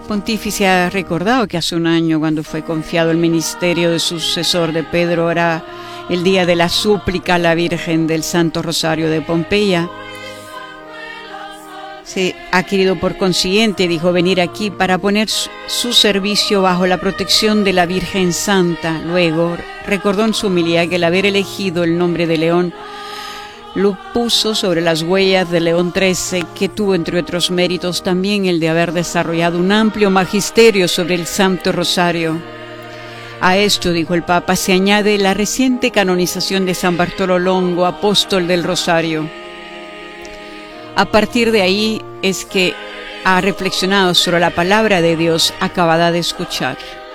pontífice ha recordado que hace un año, cuando fue confiado el ministerio de sucesor de Pedro, era el día de la súplica a la Virgen del Santo Rosario de Pompeya. Se ha querido por consiguiente, dijo, venir aquí para poner su servicio bajo la protección de la Virgen Santa. Luego recordó en su homilía que el haber elegido el nombre de León lo puso sobre las huellas de León XIII, que tuvo entre otros méritos también el de haber desarrollado un amplio magisterio sobre el Santo Rosario. A esto, dijo el Papa, se añade la reciente canonización de San Bartolo Longo, apóstol del Rosario. A partir de ahí es que ha reflexionado sobre la palabra de Dios acabada de escuchar.